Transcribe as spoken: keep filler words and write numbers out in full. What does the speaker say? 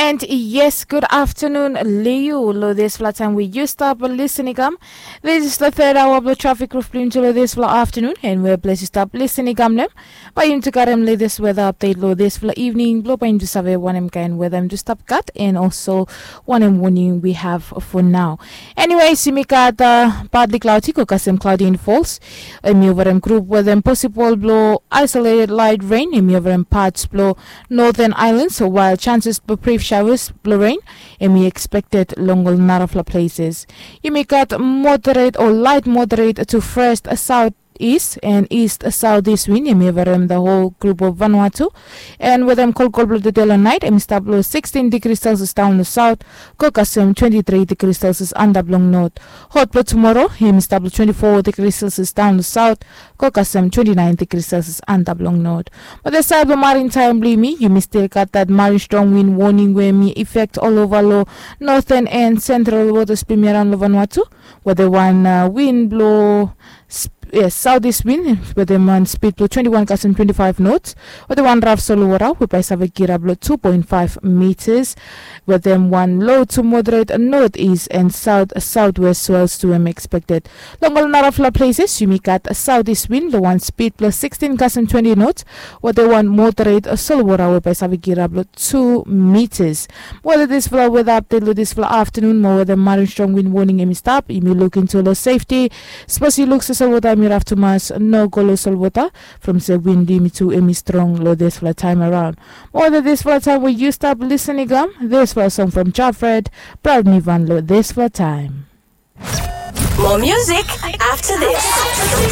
And yes, good afternoon, Leo. Lo this flat time we used stop listening. Um, this is the third hour of the traffic roof blim to this flat afternoon, and we're blessed to stop listening. Um, them by him to cut him latest weather update. Lo this flat evening. Blow by him to survey one him kind weather him to stop cut, and also one him warning we have for now. Anyway, simika the partly cloudy, kokasim cloudy in falls. A over group with them possible blow isolated light rain. A over parts blow northern islands, so while chances for brief showers blow rain, and we expected longer narafla places. You may get moderate or light moderate to first south east and east southeast wind. And we have the whole group of Vanuatu, and with them cold cold the day and night. And stable sixteen degrees Celsius down the south, Kokasem twenty-three degrees Celsius under long north. Hot for tomorrow, him stable twenty-four degrees Celsius down the south, Kokasem twenty-nine degrees Celsius under long north. But the side of maritime me, you may still got that marine strong wind warning where me effect all over low northern and central waters premier around Vanuatu, where the one uh, wind blow. Sp- Yes, southeast wind with the one speed blow twenty-one gusts and twenty-five knots. With the one rough solowara with by Savagira blow two point five meters. With them one low to moderate northeast and south southwest swells to them expected. Longer narafla places, you may got a southeast wind, the one speed plus sixteen gusts and twenty knots. With the one moderate solowara with by Savagira blow two meters. Whether this for weather update this for afternoon, more with the marine strong wind warning and stop. You may look into the safety. Suppose you look to solowara. Miraf to mas no golo solvota from the windy me to emi strong low this for time around. More than this for time we you stop listening um this for a song from Jafred, proud me van low this for time. More music after this.